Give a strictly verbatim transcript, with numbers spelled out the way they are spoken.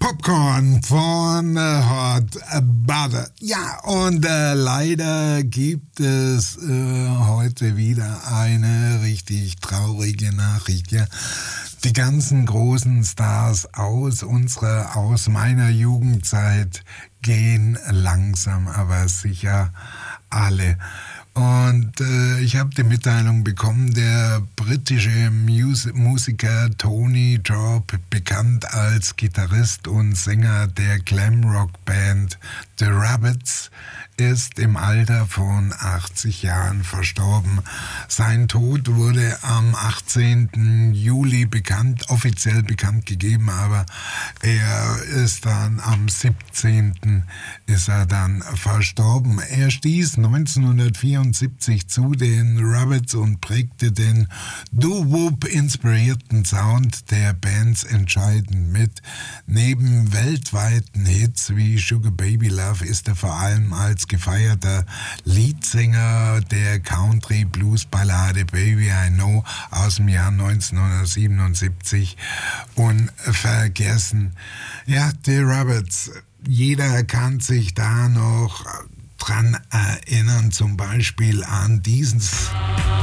Popcorn von äh, Hot Butter. Ja, und äh, leider gibt es äh, heute wieder eine richtig traurige Nachricht. Ja. Die ganzen großen Stars aus unserer, aus meiner Jugendzeit gehen langsam, aber sicher alle. Und äh, ich habe die Mitteilung bekommen, der britische Mus- Musiker Tony Job, bekannt als Gitarrist und Sänger der Glamrock-Band The Rabbits, ist im Alter von achtzig Jahren verstorben. Sein Tod wurde am achtzehnten Juli bekannt, offiziell bekannt gegeben, aber er ist dann am siebzehnten ist er dann verstorben. Er stieß neunzehnhundertvierundsiebzig zu den Rabbits und prägte den Doo-Wop-inspirierten Sound der Bands entscheidend mit. Neben weltweiten Hits wie Sugar Baby Love ist er vor allem als gefeierter Leadsänger der Country-Blues-Ballade Baby I Know aus dem Jahr neunzehnhundertsiebenundsiebzig unvergessen. Ja, die Rabbits, jeder kann sich da noch dran erinnern, zum Beispiel an dieses